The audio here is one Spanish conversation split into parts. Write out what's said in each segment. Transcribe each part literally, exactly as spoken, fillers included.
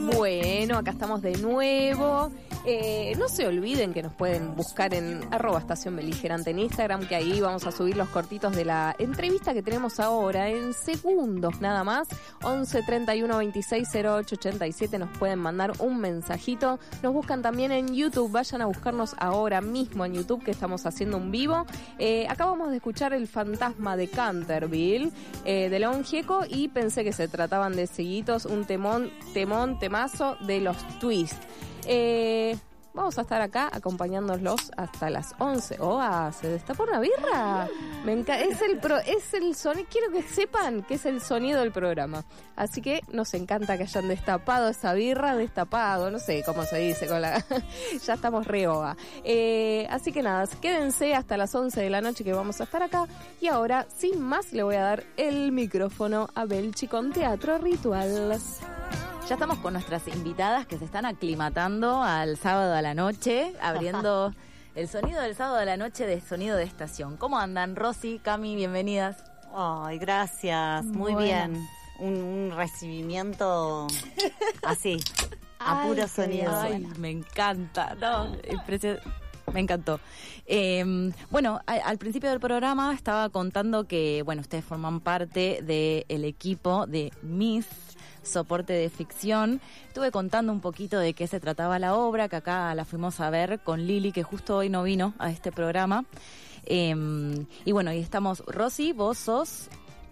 Bueno, acá estamos de nuevo. Eh, no se olviden que nos pueden buscar en arroba estación beligerante en Instagram, que ahí vamos a subir los cortitos de la entrevista que tenemos ahora en segundos nada más. once treinta y uno veintiséis cero ocho ochenta y siete nos pueden mandar un mensajito. Nos buscan también en YouTube, vayan a buscarnos ahora mismo en YouTube que estamos haciendo un vivo. Eh, acabamos de escuchar El fantasma de Canterville eh, de León Gieco y pensé que se trataban de seguitos, un temón, temón, temazo de los Twist. Eh, vamos a estar acá acompañándolos hasta las once. Oh, ah, ¿se destapó una birra? Me encanta. Es el pro, es el sonido. Quiero que sepan que es el sonido del programa. Así que nos encanta que hayan destapado esa birra, destapado, no sé cómo se dice con la. Ya estamos re oa. Eh, así que nada, quédense hasta las once de la noche que vamos a estar acá. Y ahora, sin más, le voy a dar el micrófono a Belchi con Teatro Ritual. Ya estamos con nuestras invitadas que se están aclimatando al sábado a la noche, abriendo el sonido del sábado a la noche de Sonido de Estación. ¿Cómo andan? Rosy, Cami, bienvenidas. Ay, gracias, muy Buenas. bien. Un, un recibimiento así, a puro sonido. Ay, me encanta, no, impresio- me encantó. Eh, bueno, a, al principio del programa estaba contando que, bueno, ustedes forman parte del equipo de Miss Soporte de Ficción. Estuve contando un poquito de qué se trataba la obra, que acá la fuimos a ver con Lili, que justo hoy no vino a este programa. Eh, y bueno, y estamos, Rosy, vos sos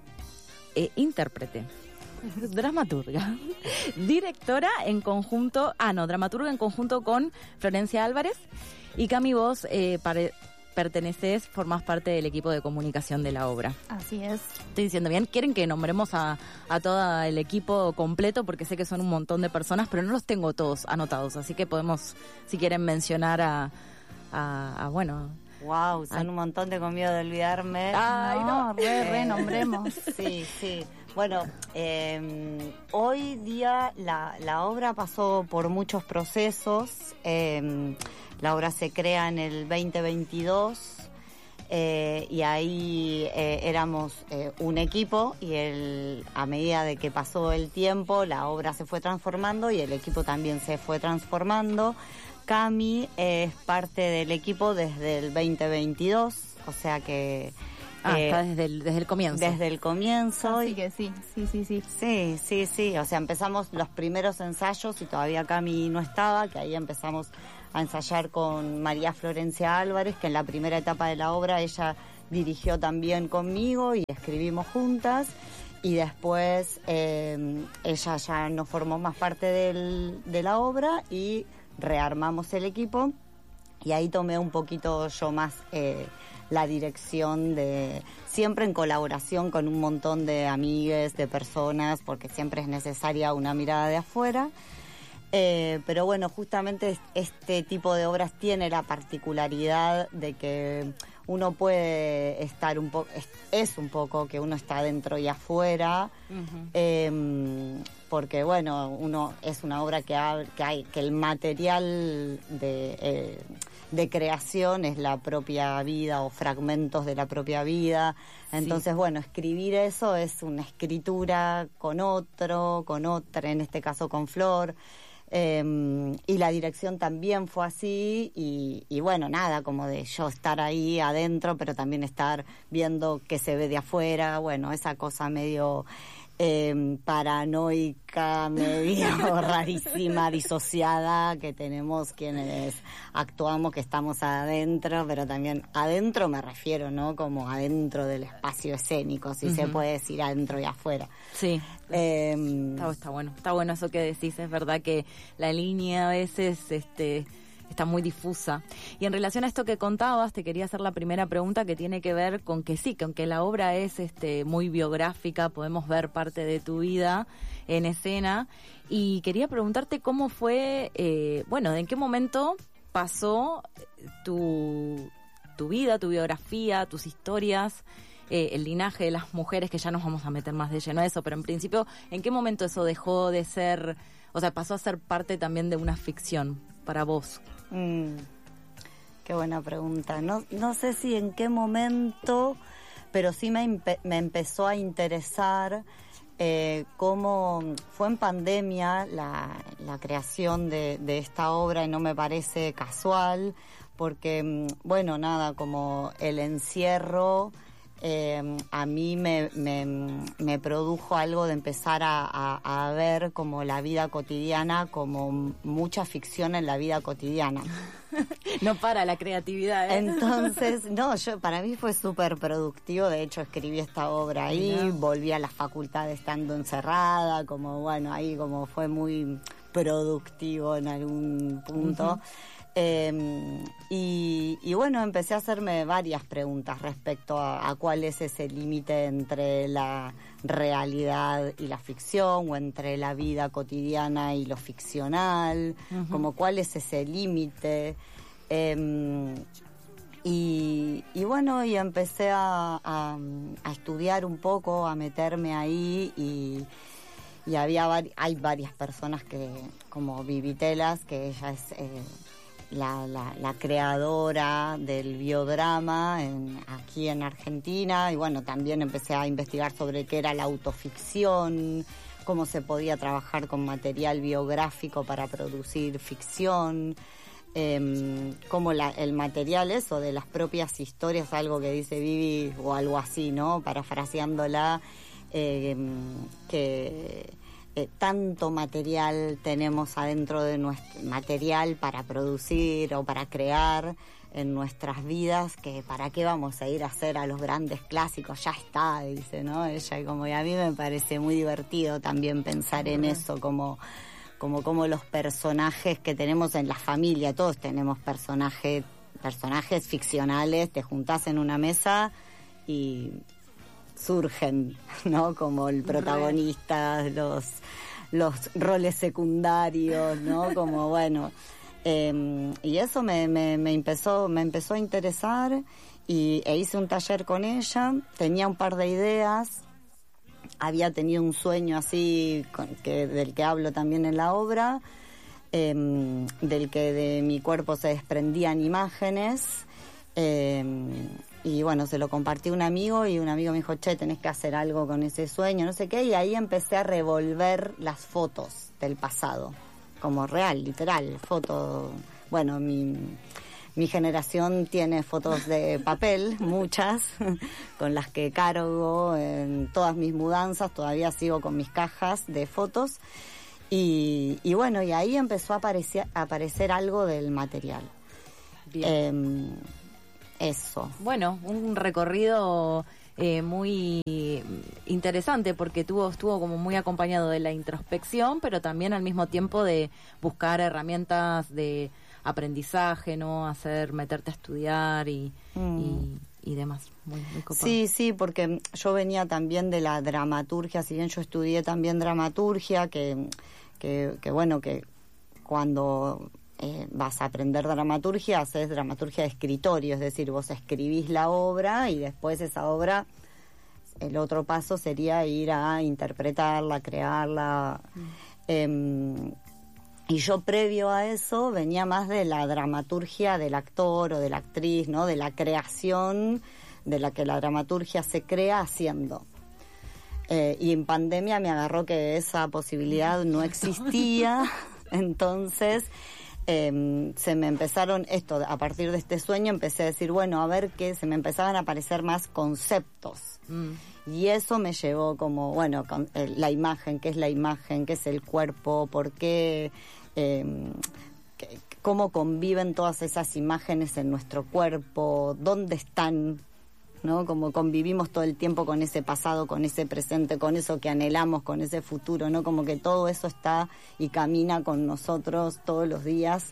eh, intérprete, dramaturga, directora en conjunto, ah no, dramaturga en conjunto con Florencia Álvarez, y Cami, vos eh, pare, perteneces, formás parte del equipo de comunicación de la obra. Así es. Estoy diciendo bien, quieren que nombremos a, a todo el equipo completo, porque sé que son un montón de personas, pero no los tengo todos anotados, así que podemos, si quieren, mencionar a, a, a bueno... Wow, son Ay. un montón, tengo miedo de olvidarme. Ay, no, no. re, re, nombremos. Sí, sí. Bueno, eh, hoy día la, la obra pasó por muchos procesos. Eh, la obra se crea en el veinte veintidós eh, y ahí eh, éramos eh, un equipo y el, a medida de que pasó el tiempo la obra se fue transformando y el equipo también se fue transformando. Cami es parte del equipo desde el veinte veintidós, o sea que... Ah, eh, está desde el, desde el comienzo. Desde el comienzo. Así que sí, sí, sí, sí. Sí, sí, sí, o sea, empezamos los primeros ensayos y todavía Cami no estaba, que ahí empezamos a ensayar con María Florencia Álvarez, que en la primera etapa de la obra ella dirigió también conmigo y escribimos juntas. Y después eh, ella ya no formó más parte del, de la obra y rearmamos el equipo y ahí tomé un poquito yo más eh, la dirección de, siempre en colaboración con un montón de amigues, de personas, porque siempre es necesaria una mirada de afuera. Eh, pero bueno, justamente este tipo de obras tiene la particularidad de que uno puede estar un poco, es, es un poco que uno está adentro y afuera, uh-huh. eh, porque bueno, uno es una obra que, ha, que hay, que el material de, eh, de creación es la propia vida o fragmentos de la propia vida. Entonces, sí. Bueno, escribir eso es una escritura con otro, con otra, en este caso con Flor. Eh, y la dirección también fue así y, y bueno, nada, como de yo estar ahí adentro, pero también estar viendo qué se ve de afuera, bueno, esa cosa medio eh, paranoica, medio rarísima, disociada que tenemos quienes actuamos, que estamos adentro, pero también adentro me refiero, ¿no? Como adentro del espacio escénico, si uh-huh. se puede decir adentro y afuera. Sí. Eh, está, está bueno, está bueno eso que decís, es verdad que la línea a veces este está muy difusa. Y en relación a esto que contabas, te quería hacer la primera pregunta que tiene que ver con que sí, que aunque la obra es este muy biográfica, podemos ver parte de tu vida en escena, y quería preguntarte cómo fue, eh, bueno, ¿en qué momento pasó tu, tu vida, tu biografía, tus historias, Eh, el linaje de las mujeres, que ya nos vamos a meter más de lleno a eso, pero en principio, ¿en qué momento eso dejó de ser, o sea, pasó a ser parte también de una ficción para vos? Mm, qué buena pregunta. No, no sé si en qué momento, pero sí me, empe- me empezó a interesar eh, cómo fue en pandemia la, la creación de, de esta obra, y no me parece casual, porque, bueno, nada, como el encierro eh, a mí me, me, me produjo algo de empezar a, a, a ver como la vida cotidiana, como mucha ficción en la vida cotidiana. No para la creatividad, ¿eh? Entonces, no, yo para mí fue súper productivo. De hecho, escribí esta obra ahí, Mirá. volví a la facultad estando encerrada, como bueno, ahí como fue muy productivo en algún punto. Uh-huh. Eh, y, y bueno, empecé a hacerme varias preguntas respecto a, a cuál es ese límite entre la realidad y la ficción, o entre la vida cotidiana y lo ficcional, uh-huh. como cuál es ese límite. Eh, y, y bueno, y empecé a, a, a estudiar un poco, a meterme ahí, y, y había vari- hay varias personas que, como Vivi Telas, que ella es... Eh, La, la, la creadora del biodrama en, aquí en Argentina, y bueno, también empecé a investigar sobre qué era la autoficción, cómo se podía trabajar con material biográfico para producir ficción, eh, cómo la, el material eso de las propias historias, algo que dice Vivi o algo así, ¿no? Parafraseándola, eh, que... Eh, tanto material tenemos adentro de nuestro material para producir o para crear en nuestras vidas, que para qué vamos a ir a hacer a los grandes clásicos, ya está, dice, ¿no? Ella, como, y a mí me parece muy divertido también pensar en eso, como como como los personajes que tenemos en la familia, todos tenemos personajes personajes ficcionales, te juntás en una mesa y surgen, ¿no? Como el protagonista, los, los roles secundarios, ¿no? Como bueno, eh, y eso me, me, me empezó, me empezó a interesar, y e hice un taller con ella. Tenía un par de ideas, había tenido un sueño así con, que, del que hablo también en la obra, eh, del que de mi cuerpo se desprendían imágenes. Eh, Y bueno, se lo compartí a un amigo, y un amigo me dijo, che, tenés que hacer algo con ese sueño, no sé qué, y ahí empecé a revolver las fotos del pasado, como real, literal, foto. Bueno, mi, mi generación tiene fotos de papel, muchas, con las que cargo en todas mis mudanzas, todavía sigo con mis cajas de fotos, y, y bueno, y ahí empezó a aparecer, a aparecer algo del material. Bien. Eh, Eso. Bueno, un recorrido eh, muy interesante, porque tuvo, estuvo como muy acompañado de la introspección, pero también al mismo tiempo de buscar herramientas de aprendizaje, ¿no? Hacer, meterte a estudiar y, mm. y, y demás. Muy, muy copado. Sí, sí, porque yo venía también de la dramaturgia, si bien yo estudié también dramaturgia, que, que, que bueno, que cuando... Eh, vas a aprender dramaturgia, haces dramaturgia de escritorio, es decir, vos escribís la obra y después esa obra, el otro paso sería ir a interpretarla, crearla. Mm. Eh, y yo previo a eso venía más de la dramaturgia del actor o de la actriz, ¿no? De la creación, de la que la dramaturgia se crea haciendo. Eh, y en pandemia me agarró que esa posibilidad no existía, entonces... Eh, se me empezaron esto, a partir de este sueño empecé a decir, bueno, a ver qué, se me empezaban a aparecer más conceptos. Mm. Y eso me llevó como, bueno, con, eh, la imagen, qué es la imagen, qué es el cuerpo, por qué, eh, qué, cómo conviven todas esas imágenes en nuestro cuerpo, dónde están, ¿no? Como convivimos todo el tiempo con ese pasado, con ese presente, con eso que anhelamos, con ese futuro, ¿no? Como que todo eso está y camina con nosotros todos los días.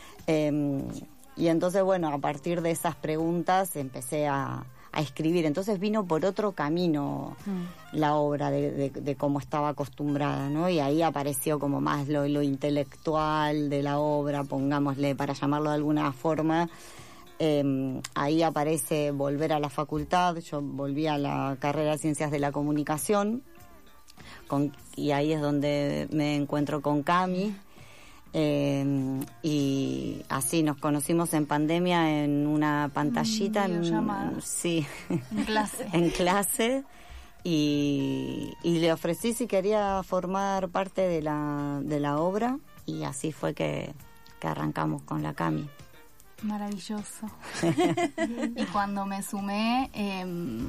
Eh, y entonces, bueno, a partir de esas preguntas empecé a, a escribir. Entonces vino por otro camino mm. la obra de, de, de cómo estaba acostumbrada, ¿no? Y ahí apareció como más lo, lo intelectual de la obra, pongámosle, para llamarlo de alguna forma. Eh, ahí aparece volver a la facultad. Yo volví a la carrera de Ciencias de la Comunicación, con, y ahí es donde me encuentro con Cami, eh, y así nos conocimos en pandemia en una pantallita, en, en, sí, en clase. en clase. y, y le ofrecí si quería formar parte de la, de la obra, y así fue que, que arrancamos con la Cami. Maravilloso. Y cuando me sumé, eh,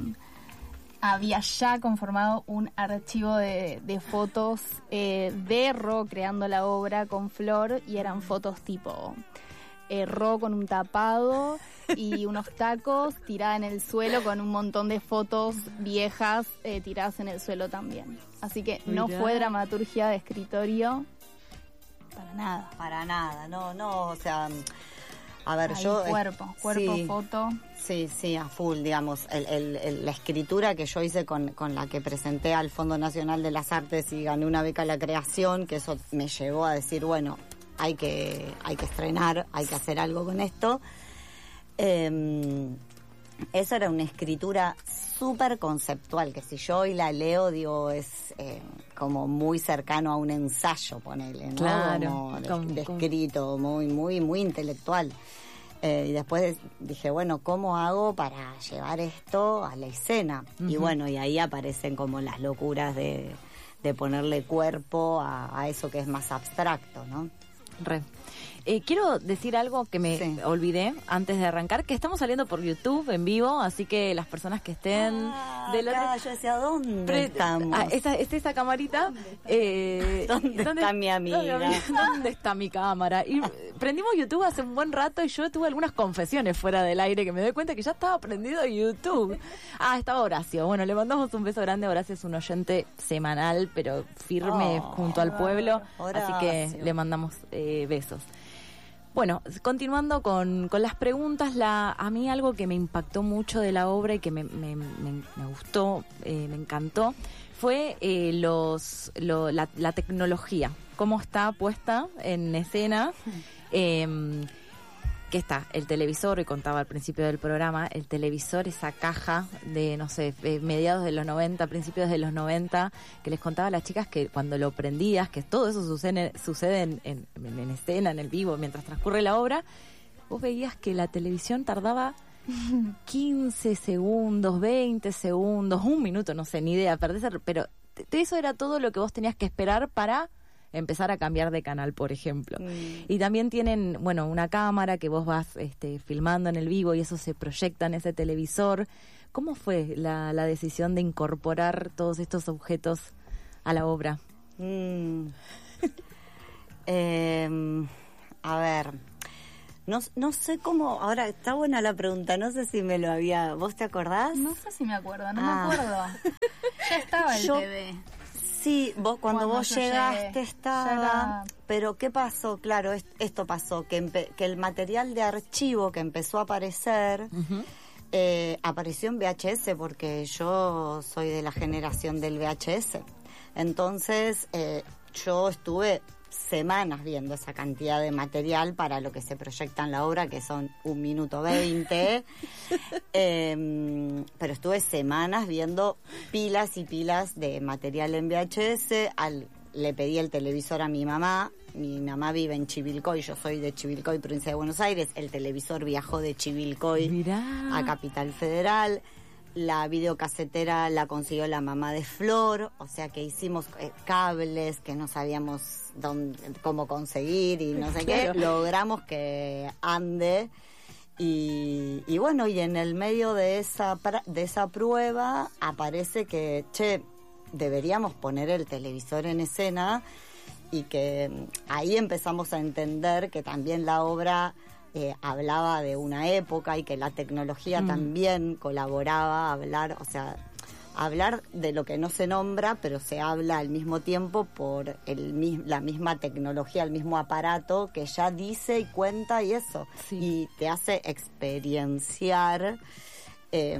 había ya conformado un archivo de, de fotos eh, de Ro creando la obra con Flor, y eran fotos tipo eh, Ro con un tapado y unos tacos, tirada en el suelo, con un montón de fotos viejas eh, tiradas en el suelo también. Así que no Mirá. fue dramaturgia de escritorio para nada. Para nada, no, no, o sea, a ver, Ahí yo... cuerpo, cuerpo, sí. foto. Sí, sí, a full, digamos. El, el, el- la escritura que yo hice con, con la que presenté al Fondo Nacional de las Artes y gané una beca a la creación, que eso me llevó a decir, bueno, hay que, hay que estrenar, hay que hacer algo con esto. Eh, eso era una escritura súper conceptual, que si yo hoy la leo, digo, es eh, como muy cercano a un ensayo, ponele, ¿no? Claro, Como de- como- de como- escrito, muy, muy, muy intelectual. Eh, y después dije, bueno, ¿cómo hago para llevar esto a la escena? Y bueno, y ahí aparecen como las locuras de, de ponerle cuerpo a, a eso que es más abstracto, ¿no? Re. Eh, quiero decir algo que me Sí. olvidé antes de arrancar, que estamos saliendo por YouTube en vivo, así que las personas que estén Ah, del otro- acá, yo decía, ¿dónde Pre- estamos? Ah, esa, es esa camarita. eh, ¿Dónde está mi amiga? ¿Dónde está mi cámara? Y eh, prendimos YouTube hace un buen rato y yo tuve algunas confesiones fuera del aire que me doy cuenta que ya estaba prendido YouTube. Ah, estaba Horacio. Bueno, le mandamos un beso grande. Horacio es un oyente semanal, pero firme Oh, junto al pueblo. Así que Horacio. le mandamos eh, besos. Bueno, continuando con, con las preguntas, la, a mí algo que me impactó mucho de la obra y que me, me, me- me gustó, eh, me encantó, fue eh, los, lo- la, la tecnología, cómo está puesta en escena. Eh, que está el televisor, y contaba al principio del programa, el televisor, esa caja de, no sé, eh, mediados de los noventa, principios de los noventa, que les contaba a las chicas que cuando lo prendías, que todo eso sucede, sucede en, en, en escena, en el vivo, mientras transcurre la obra, vos veías que la televisión tardaba quince segundos, veinte segundos, un minuto, no sé, ni idea, perdés el- pero te- eso era todo lo que vos tenías que esperar para empezar a cambiar de canal, por ejemplo. Mm. Y también tienen, bueno, una cámara que vos vas este, filmando en el vivo y eso se proyecta en ese televisor. ¿Cómo fue la, la decisión de incorporar todos estos objetos a la obra? Mm. Eh, a ver, no, no sé cómo, ahora está buena la pregunta, no sé si me lo había, ¿vos te acordás? No sé si me acuerdo, no Ah. me acuerdo. Ya estaba el Yo- T V. Sí, vos cuando, Cuando vos yo llegaste llegué, estaba, ya era- pero ¿qué pasó? Claro, es- esto pasó, que, empe- que el material de archivo que empezó a aparecer, eh, apareció en V H S, porque yo soy de la generación del V H S. Entonces, eh, yo estuve semanas viendo esa cantidad de material para lo que se proyecta en la obra, que son un minuto veinte. Eh, pero estuve semanas viendo pilas y pilas de material en V H S. Al, le pedí el televisor a mi mamá. Mi mamá vive en Chivilcoy, yo soy de Chivilcoy, provincia de Buenos Aires. El televisor viajó de Chivilcoy Mirá. a Capital Federal. La videocasetera la consiguió la mamá de Flor, o sea que hicimos eh, cables que no sabíamos dónde, cómo conseguir y no sé Claro. qué. Logramos que ande y, y bueno, y en el medio de esa pra- de esa prueba aparece que, che, deberíamos poner el televisor en escena, y que mm, ahí empezamos a entender que también la obra eh, hablaba de una época y que la tecnología Mm. también colaboraba a hablar, o sea, hablar de lo que no se nombra, pero se habla al mismo tiempo por el mi- la misma tecnología, el mismo aparato que ya dice y cuenta y eso, Sí. y te hace experienciar eh,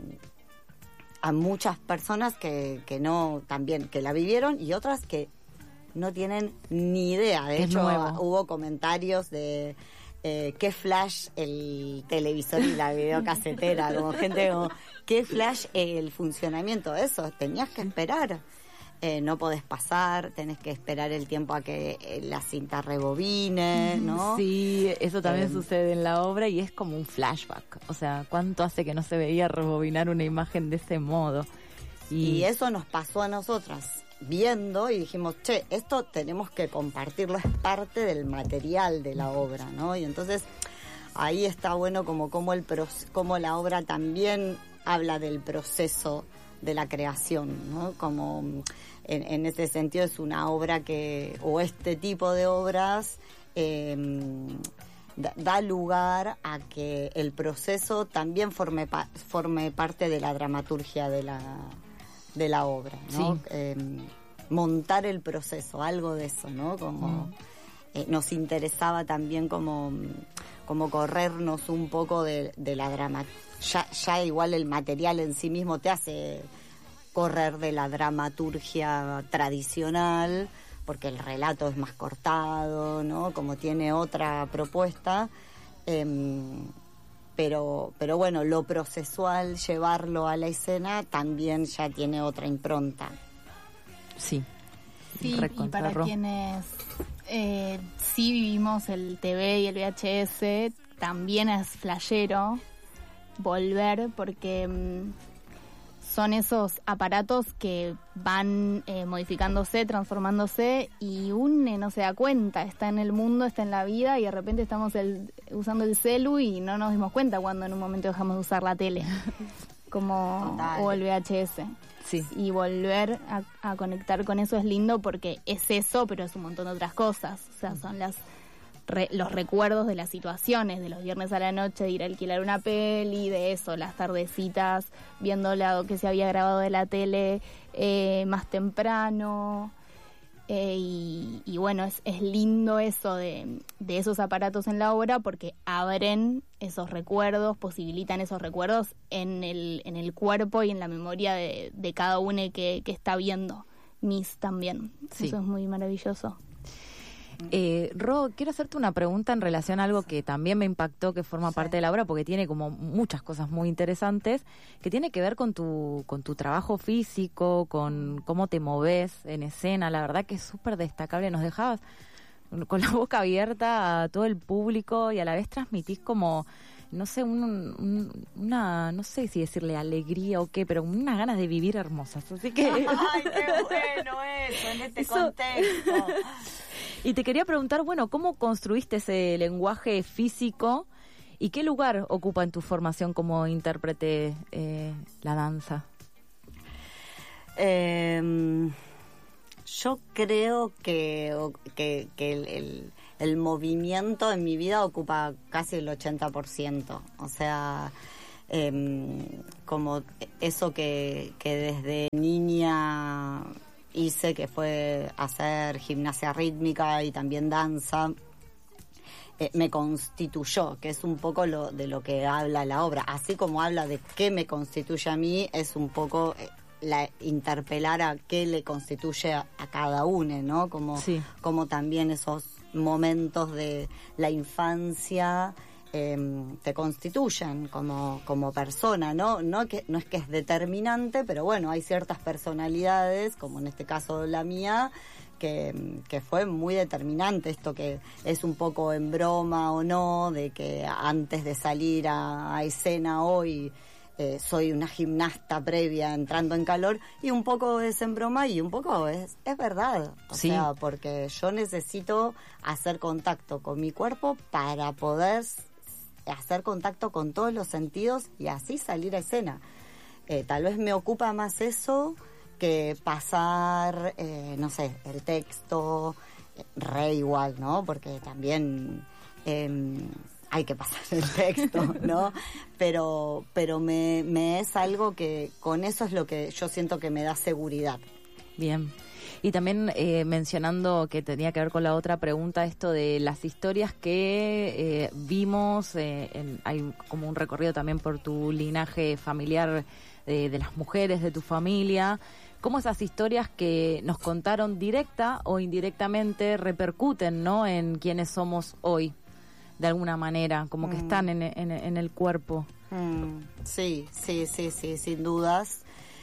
a muchas personas que, que no, también, que la vivieron, y otras que no tienen ni idea. De Es hecho, nuevo. hubo comentarios de eh, qué flash el televisor y la videocasetera, como gente como, qué flash el funcionamiento de eso, tenías que esperar. Eh, no podés pasar, tenés que esperar el tiempo a que eh, la cinta rebobine, ¿no? Sí, eso también Eh, sucede en la obra y es como un flashback. O sea, ¿cuánto hace que no se veía rebobinar una imagen de ese modo? Y, y eso nos pasó a nosotras, viendo y dijimos, che, esto tenemos que compartirlo, es parte del material de la obra, ¿no? Y entonces ahí está bueno como, como, el, como la obra también habla del proceso de la creación, ¿no? Como en, en ese sentido es una obra que, o este tipo de obras, eh, da, da lugar a que el proceso también forme, pa, forme parte de la dramaturgia de la, de la obra, ¿no? Sí. Eh, montar el proceso, algo de eso, ¿no? Como mm. eh, nos interesaba también como, como corrernos un poco de, de la dramaturgia. Ya, ya igual el material en sí mismo te hace correr de la dramaturgia tradicional, porque el relato es más cortado, ¿no? Como tiene otra propuesta, eh, pero, pero bueno, lo procesual, llevarlo a la escena, también ya tiene otra impronta. Sí. Sí, y para quienes eh, sí vivimos el T V y el V H S, también es flashero volver, porque mmm, son esos aparatos que van eh, modificándose, transformándose, y uno no se da cuenta, está en el mundo, está en la vida, y de repente estamos el, usando el celu y no nos dimos cuenta cuando en un momento dejamos de usar la tele, como Total. O el V H S. Sí. Y volver a, a conectar con eso es lindo, porque es eso, pero es un montón de otras cosas. O sea, son las re, los recuerdos de las situaciones, de los viernes a la noche, de ir a alquilar una peli, de eso, las tardecitas viendo lo que se había grabado de la tele eh, más temprano. Eh, y, y bueno, es, es lindo eso de, de esos aparatos en la obra, porque abren esos recuerdos, posibilitan esos recuerdos en el, en el cuerpo y en la memoria de, de cada uno que, que está viendo. Miss también. Sí. Eso es muy maravilloso. Eh, Ro, quiero hacerte una pregunta en relación a algo que también me impactó, que forma sí. parte de la obra, porque tiene como muchas cosas muy interesantes, que tiene que ver con tu con tu trabajo físico, con cómo te moves en escena. La verdad que es súper destacable. Nos dejabas con la boca abierta a todo el público y a la vez transmitís como, no sé, un, un, una, no sé si decirle alegría o qué, pero unas ganas de vivir hermosas. Así que... ¡Ay, qué bueno eso, en este eso... contexto! Y te quería preguntar, bueno, ¿cómo construiste ese lenguaje físico y qué lugar ocupa en tu formación como intérprete eh, la danza? Eh, yo creo que, que, que el, el, el movimiento en mi vida ocupa casi el ochenta por ciento. O sea, eh, como eso que, que desde niña... hice, que fue hacer gimnasia rítmica y también danza, eh, me constituyó, que es un poco lo de lo que habla la obra. Así como habla de qué me constituye a mí, es un poco eh, la interpelar a qué le constituye a, a cada uno, ¿no? Como, sí. como también esos momentos de la infancia Eh, te constituyen como, como persona, ¿no? No, que, no es que es determinante, pero bueno, hay ciertas personalidades, como en este caso la mía, que, que fue muy determinante, esto que es un poco en broma o no, de que antes de salir a, a escena hoy eh, soy una gimnasta previa entrando en calor, y un poco es en broma y un poco es, es verdad, o sí. sea, porque yo necesito hacer contacto con mi cuerpo para poder hacer contacto con todos los sentidos y así salir a escena. Eh, tal vez me ocupa más eso que pasar, eh, no sé, el texto, eh, re igual, ¿no? Porque también eh, hay que pasar el texto, ¿no? Pero, pero me, me es algo que con eso es lo que yo siento que me da seguridad. Bien. Y también eh, mencionando que tenía que ver con la otra pregunta, esto de las historias que eh, vimos, eh, en, hay como un recorrido también por tu linaje familiar eh, de las mujeres, de tu familia, cómo esas historias que nos contaron directa o indirectamente repercuten, ¿no?, en quienes somos hoy, de alguna manera, como mm. que están en, en, en el cuerpo. Mm. Sí, sí, sí, sí, sin dudas.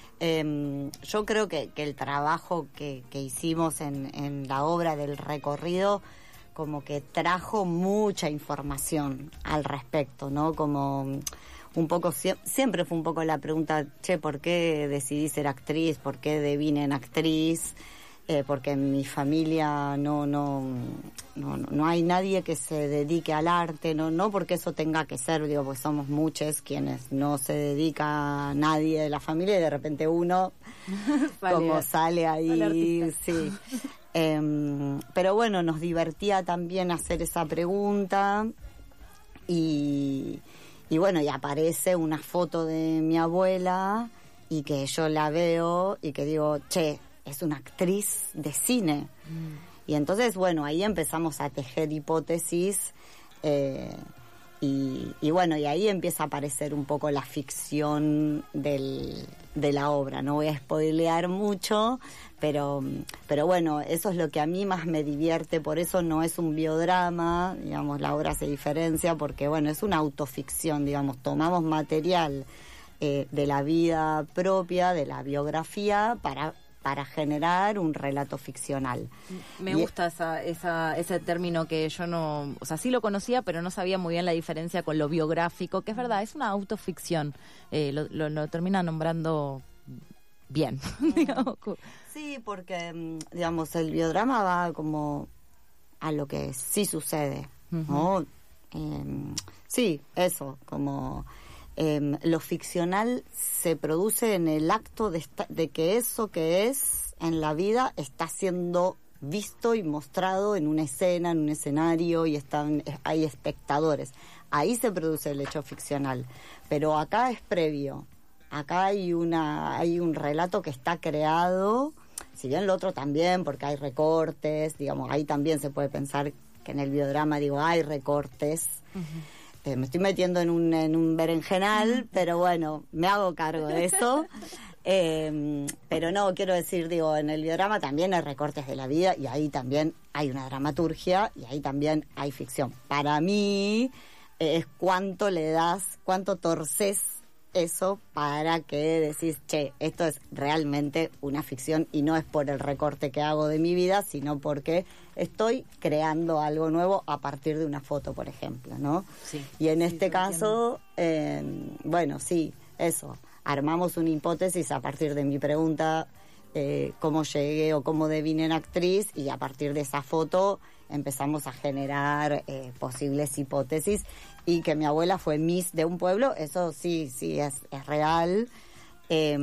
Eh, yo creo que, que el trabajo que, que hicimos en, en la obra del recorrido como que trajo mucha información al respecto, ¿no? Como un poco, siempre fue un poco la pregunta, che, ¿por qué decidí ser actriz? ¿Por qué devine en actriz? Eh, porque en mi familia no, no, no, no hay nadie que se dedique al arte, no, no porque eso tenga que ser, digo, pues somos muchos quienes no se dedica a nadie de la familia y de repente uno vale, como sale ahí, sí. Eh, pero bueno, nos divertía también hacer esa pregunta y, y bueno, y aparece una foto de mi abuela y que yo la veo y que digo, che, es una actriz de cine. Mm. Y entonces, bueno, ahí empezamos a tejer hipótesis eh, y, y bueno, y ahí empieza a aparecer un poco la ficción del, de la obra. No voy a spoilear mucho, pero, pero bueno, eso es lo que a mí más me divierte, por eso no es un biodrama, digamos, la obra se diferencia porque, bueno, es una autoficción, digamos, tomamos material eh, de la vida propia, de la biografía, para para generar un relato ficcional. Me y gusta esa, esa, ese término que yo no, o sea, sí lo conocía, pero no sabía muy bien la diferencia con lo biográfico, que es verdad, es una autoficción, eh, lo, lo, lo termina nombrando bien. digamos. Sí, porque, digamos, el biodrama va como a lo que sí sucede, uh-huh. ¿no? Eh, sí, eso, como... Eh, lo ficcional se produce en el acto de, esta, de que eso que es en la vida está siendo visto y mostrado en una escena, en un escenario, y están, hay espectadores. Ahí se produce el hecho ficcional. Pero acá es previo. Acá hay una hay un relato que está creado, si bien lo otro también, porque hay recortes, digamos, ahí también se puede pensar que en el biodrama, digo, hay recortes. Uh-huh. Eh, me estoy metiendo en un, en un berenjenal, pero bueno, me hago cargo de eso. Eh, pero no, quiero decir, digo, en el biodrama también hay recortes de la vida y ahí también hay una dramaturgia y ahí también hay ficción. Para mí eh, es cuánto le das, cuánto torces eso para que decís, che, esto es realmente una ficción y no es por el recorte que hago de mi vida, sino porque estoy creando algo nuevo a partir de una foto, por ejemplo, ¿no? Sí, y en sí, este caso, eh, bueno, sí, eso, armamos una hipótesis a partir de mi pregunta, eh, cómo llegué o cómo devine en actriz, y a partir de esa foto empezamos a generar eh, posibles hipótesis. Y que mi abuela fue Miss de un pueblo, eso sí, sí, es, es real, eh,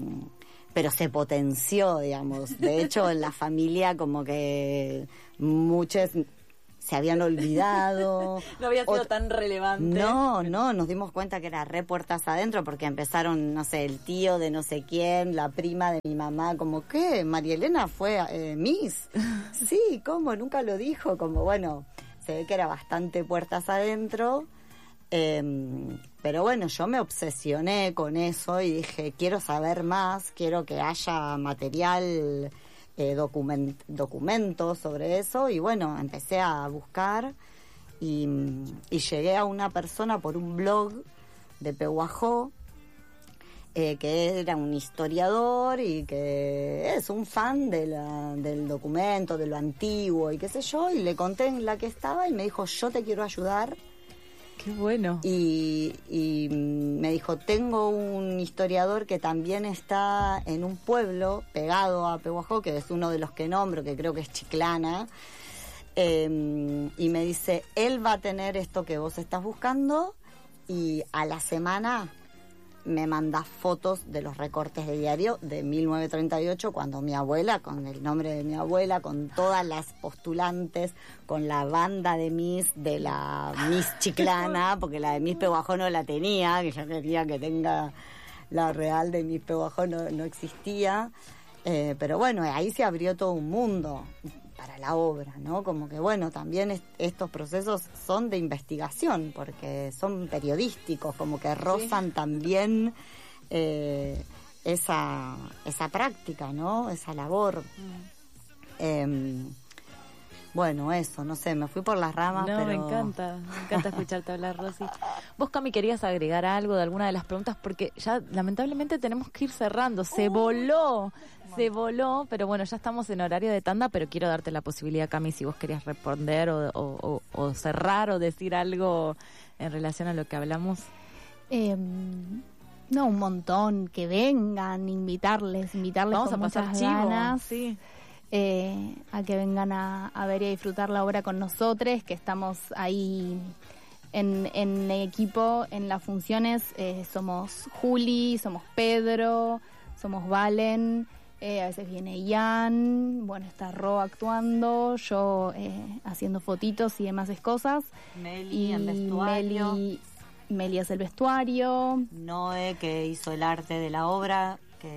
pero se potenció, digamos. De hecho, en la familia como que muchos se habían olvidado. No había sido o, tan relevante. No, no, nos dimos cuenta que era re puertas adentro, porque empezaron, no sé, el tío de no sé quién, la prima de mi mamá, como, ¿qué? María Elena fue eh, Miss. Sí, ¿cómo? Nunca lo dijo, como, bueno... Se ve que era bastante puertas adentro, eh, pero bueno, yo me obsesioné con eso y dije, quiero saber más, quiero que haya material, eh, document, documentos sobre eso, y bueno, empecé a buscar y, y llegué a una persona por un blog de Pehuajó, Eh, que era un historiador y que es un fan de la, del documento, de lo antiguo y qué sé yo, y le conté en la que estaba y me dijo, yo te quiero ayudar. Qué bueno. Y, y me dijo, tengo un historiador que también está en un pueblo pegado a Pehuajó, que es uno de los que nombro, que creo que es Chiclana, eh, y me dice, él va a tener esto que vos estás buscando, y a la semana... me manda fotos de los recortes de diario de mil novecientos treinta y ocho, cuando mi abuela, con el nombre de mi abuela, con todas las postulantes, con la banda de Miss, de la Miss Chiclana, porque la de Miss Pehuajó no la tenía, que yo quería que tenga la real de Miss Pehuajó, no, no existía, eh, pero bueno, ahí se abrió todo un mundo para la obra, ¿no? Como que, bueno, también est- estos procesos son de investigación, porque son periodísticos, como que rozan sí. también eh, esa, esa práctica, ¿no? Esa labor. Mm. Eh, bueno, eso, no sé, me fui por las ramas, no, pero... me encanta, me encanta escucharte hablar, Rosy. Vos, Cami, querías agregar algo de alguna de las preguntas, porque ya lamentablemente tenemos que ir cerrando, se uh. voló. Se voló, pero bueno, ya estamos en horario de tanda, pero quiero darte la posibilidad, Cami, si vos querías responder o, o, o, o cerrar o decir algo en relación a lo que hablamos. Eh, no, un montón, que vengan, invitarles, invitarles Vamos con a pasar muchas chivo, ganas. sí. Eh, a que vengan a, a ver y a disfrutar la obra con nosotros, que estamos ahí en, en equipo, en las funciones. Eh, somos Juli, somos Pedro, somos Valen, eh, a veces viene Ian, bueno, está Ro actuando, yo eh, haciendo fotitos y demás cosas. Meli y en vestuario. Meli, Meli es el vestuario. Noé, que hizo el arte de la obra,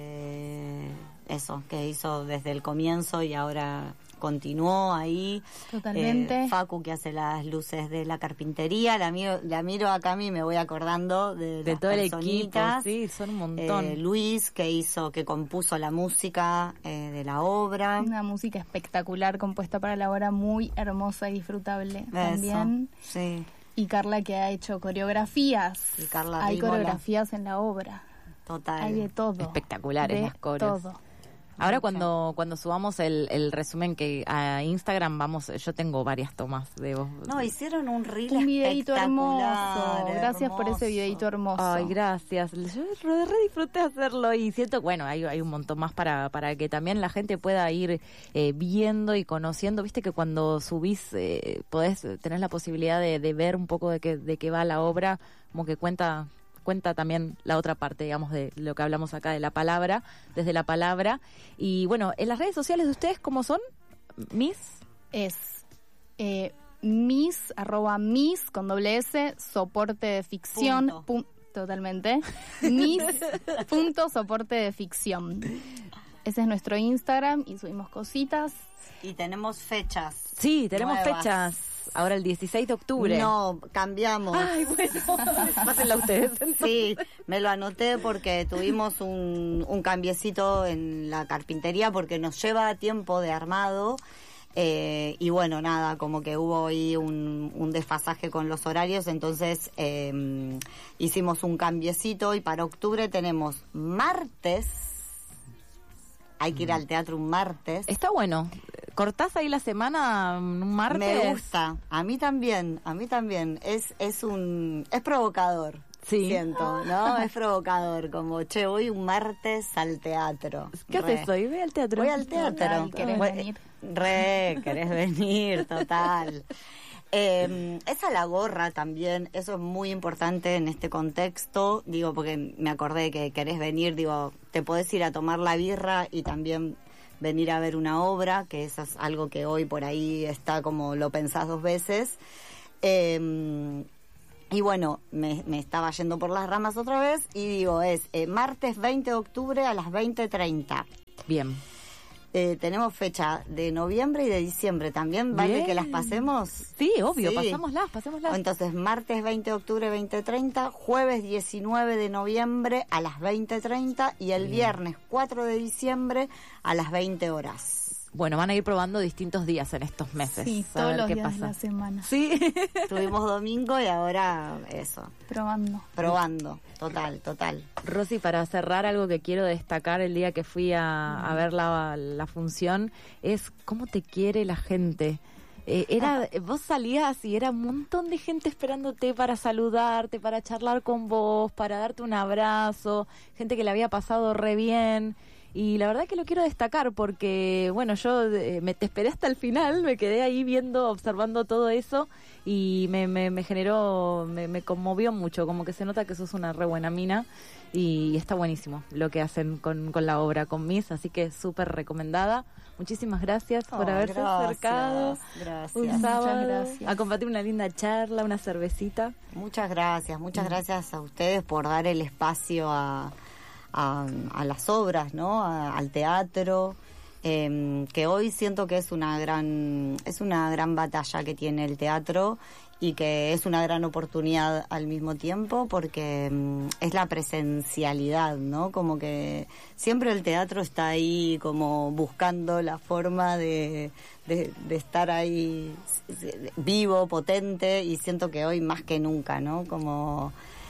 que eso, que hizo desde el comienzo y ahora continuó ahí. Totalmente. Eh, Facu, que hace las luces de la carpintería. La miro, la miro a Cami y me voy acordando de, De las todo el equipo, personitas. sí, son un montón. Eh, Luis, que hizo, que compuso la música eh, de la obra. Una música espectacular compuesta para la obra, muy hermosa y disfrutable Eso, también. sí. Y Carla, que ha hecho coreografías. Y Carla Hay Rímola. coreografías en la obra. Total. Hay de todo. Espectaculares de las coreos. todo. Ahora Mucho. cuando cuando subamos el, el resumen que a Instagram vamos, yo tengo varias tomas de vos. No, hicieron un reel Un videíto hermoso. espectacular, Gracias por ese hermoso. videíto hermoso. Ay, gracias. Yo re, re disfruté hacerlo y siento, bueno, hay, hay un montón más para, para que también la gente pueda ir eh, viendo y conociendo. Viste que cuando subís eh, podés tener la posibilidad de, de ver un poco de qué de qué va la obra, como que cuenta cuenta también la otra parte, digamos, de lo que hablamos acá de la palabra, desde la palabra. Y bueno, en las redes sociales de ustedes, ¿cómo son? Miss. Es eh, Miss, arroba Miss, con doble S, soporte de ficción. Punto. Pun- totalmente. Miss, punto, soporte de ficción. Ese es nuestro Instagram y subimos cositas. Y tenemos fechas. Sí, tenemos nuevas. fechas. Ahora el dieciséis de octubre. No, cambiamos. Ay, bueno, pásenla ustedes. Sí, me lo anoté porque tuvimos un, un cambiecito en la carpintería porque nos lleva tiempo de armado. Eh, y bueno, nada, como que hubo ahí un, un desfasaje con los horarios, entonces eh, hicimos un cambiecito y para octubre tenemos martes. Hay que ir al teatro un martes. Está bueno. ¿Cortás ahí la semana un martes? Me gusta, a mí también, a mí también. Es es un es provocador, Sí. siento, ¿no? Es provocador, como, che, voy un martes al teatro. ¿Qué Re. haces hoy? Voy al teatro. Voy al teatro. Total, ¿querés Voy- venir? Re, querés venir, total. Eh, es a la gorra también, eso es muy importante en este contexto, digo, porque me acordé que querés venir, digo, te podés ir a tomar la birra y también venir a ver una obra, que eso es algo que hoy por ahí está como lo pensás dos veces. Eh, y bueno, me, me estaba yendo por las ramas otra vez y digo, es eh, martes veinte de octubre a las veinte treinta. Bien. Eh, tenemos fecha de noviembre y de diciembre. ¿También vale Bien. que las pasemos? Sí, obvio, Sí. pasámoslas, pasámoslas. Entonces, martes veinte de octubre, veinte treinta, jueves diecinueve de noviembre a las veinte treinta y el viernes cuatro de diciembre a las veinte horas. Bueno, van a ir probando distintos días en estos meses. Sí, a todos ver los qué días pasa. de la semana. Sí. Tuvimos domingo y ahora eso, Probando. probando, total, total. Rosy, para cerrar, algo que quiero destacar el día que fui a, a ver la, la función es cómo te quiere la gente. Eh, era, vos salías y era un montón de gente esperándote para saludarte, para charlar con vos, para darte un abrazo, gente que le había pasado re bien. Y la verdad que lo quiero destacar porque, bueno, yo eh, me te esperé hasta el final, me quedé ahí viendo, observando todo eso y me, me, me generó, me, me conmovió mucho, como que se nota que sos una re buena mina y está buenísimo lo que hacen con, con la obra, con Miss, así que súper recomendada. Muchísimas gracias por Oh, haberse gracias, acercado gracias. un Muchas sábado gracias. a compartir una linda charla, una cervecita. Muchas gracias, muchas gracias a ustedes por dar el espacio a, a, a las obras, ¿no? A- al teatro, eh, que hoy siento que es una gran es una gran batalla que tiene el teatro y que es una gran oportunidad al mismo tiempo porque mm, es la presencialidad, ¿no? Como que siempre el teatro está ahí como buscando la forma de, de, de estar ahí vivo, potente y siento que hoy más que nunca, ¿no? Como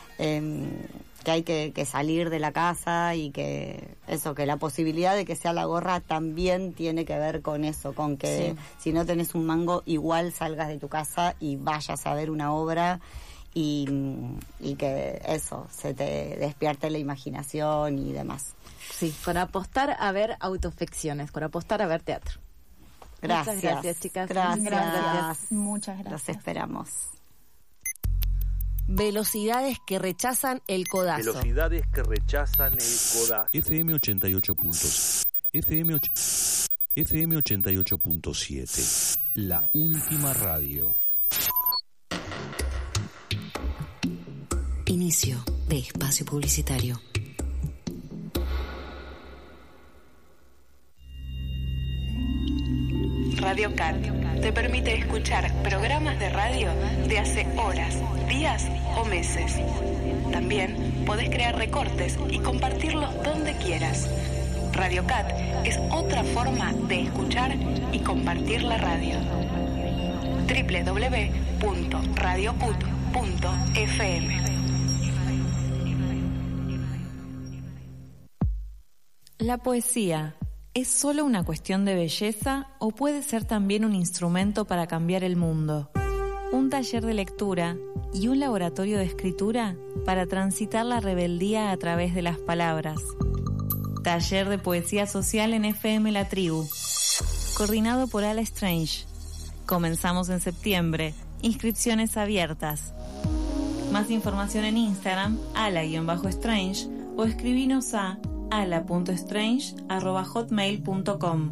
eh, que hay que, que salir de la casa y que eso, que la posibilidad de que sea la gorra también tiene que ver con eso, con que Sí. si no tenés un mango igual salgas de tu casa y vayas a ver una obra y, y que eso, se te despierte la imaginación y demás. Sí, con apostar a ver autoficciones, con apostar a ver teatro. Gracias. Muchas gracias, chicas. Gracias. Gracias. Muchas gracias. Los esperamos. Velocidades que rechazan el codazo. Velocidades que rechazan el codazo. F M ochenta y ocho puntos. F M, och- F M ochenta y ocho punto siete. La última radio. Inicio de espacio publicitario. Radio Cat te permite escuchar programas de radio de hace horas, días o meses. También podés crear recortes y compartirlos donde quieras. Radio Cat es otra forma de escuchar y compartir la radio. doble u doble u doble u punto radio cut punto f m. La poesía, ¿es solo una cuestión de belleza o puede ser también un instrumento para cambiar el mundo? Un taller de lectura y un laboratorio de escritura para transitar la rebeldía a través de las palabras. Taller de poesía social en F M La Tribu, coordinado por Ala Strange. Comenzamos en septiembre. Inscripciones abiertas. Más información en Instagram, ala-strange, o escribinos a ala punto strange arroba hotmail punto com.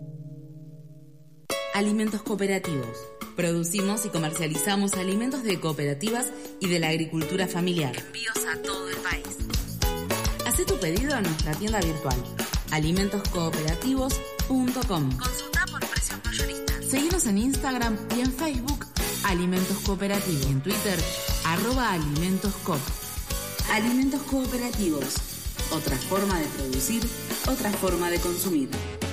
Alimentos cooperativos. Producimos y comercializamos alimentos de cooperativas y de la agricultura familiar. Envíos a todo el país. Haz tu pedido en nuestra tienda virtual, alimentos cooperativos punto com. Consulta por precios mayoristas. Seguinos en Instagram y en Facebook, Alimentos Cooperativos. Y en Twitter, arroba alimentoscoop. Alimentos cooperativos. Otra forma de producir, otra forma de consumir.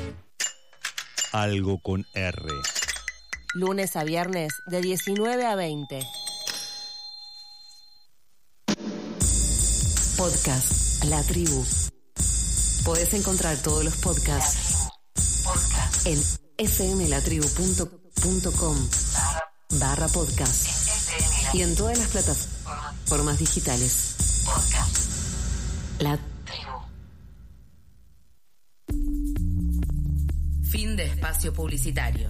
Algo con R. Lunes a viernes de diecinueve a veinte. Podcast La Tribu. Podés encontrar todos los podcasts en f m la tribu punto com barra podcast y en todas las plataformas digitales. La Tribu. Fin de espacio publicitario.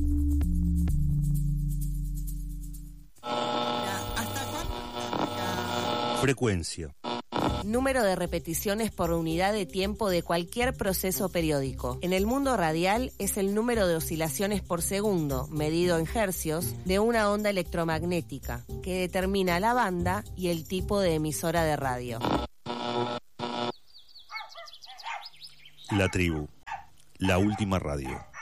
Frecuencia. Número de repeticiones por unidad de tiempo de cualquier proceso periódico. En el mundo radial es el número de oscilaciones por segundo, medido en hercios, de una onda electromagnética, que determina la banda y el tipo de emisora de radio. La Tribu. La última radio.